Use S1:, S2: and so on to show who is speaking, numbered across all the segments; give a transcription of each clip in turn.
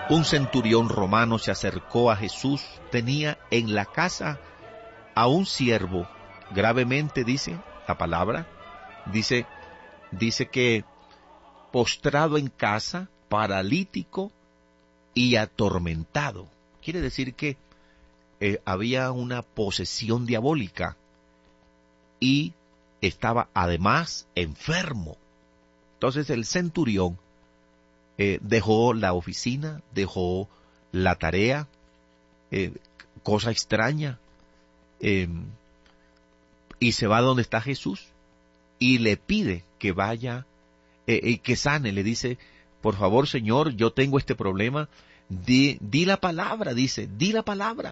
S1: Un centurión romano se acercó a Jesús. Tenía en la casa a un siervo, gravemente, dice la palabra, dice que postrado en casa, paralítico y atormentado. Quiere decir que había una posesión diabólica y estaba además enfermo. Entonces el centurión dejó la oficina, dejó la tarea, cosa extraña, y se va donde está Jesús y le pide que vaya, que sane. Le dice: por favor, Señor, yo tengo este problema, di la palabra, dice, di la palabra,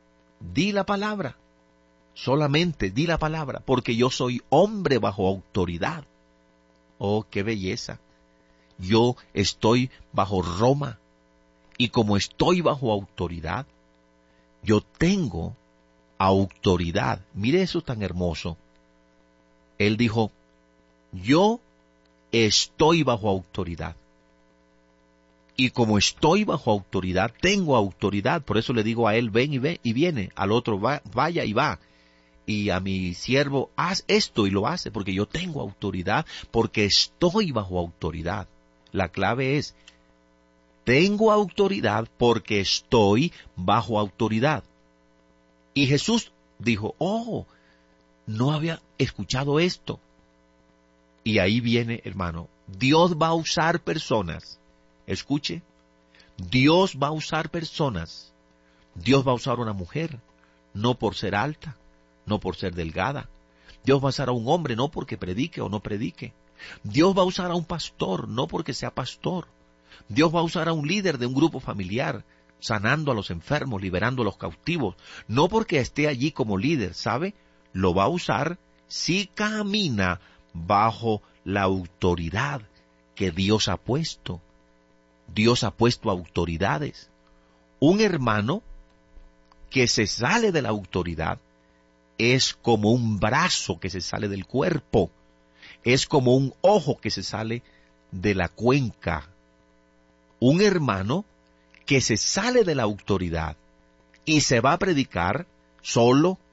S1: solamente di la palabra, porque yo soy hombre bajo autoridad. Oh, qué belleza. Yo estoy bajo Roma, y como estoy bajo autoridad, yo tengo autoridad. Mire eso tan hermoso. Él dijo: yo estoy bajo autoridad. Y como estoy bajo autoridad, tengo autoridad. Por eso le digo a él: ven y ve, y viene. Al otro: vaya y va. Y a mi siervo: haz esto, y lo hace, porque yo tengo autoridad, porque estoy bajo autoridad. La clave es: tengo autoridad porque estoy bajo autoridad. Y Jesús dijo: oh, no había escuchado esto. Y ahí viene, hermano, Dios va a usar personas. Escuche, Dios va a usar personas. Dios va a usar una mujer, no por ser alta, no por ser delgada. Dios va a usar a un hombre, no porque predique o no predique. Dios va a usar a un pastor, no porque sea pastor. Dios va a usar a un líder de un grupo familiar, sanando a los enfermos, liberando a los cautivos, no porque esté allí como líder, ¿sabe? Lo va a usar si camina bajo la autoridad que Dios ha puesto. Dios ha puesto autoridades. Un hermano que se sale de la autoridad es como un brazo que se sale del cuerpo, es como un ojo que se sale de la cuenca. Un hermano que se sale de la autoridad y se va a predicar solo,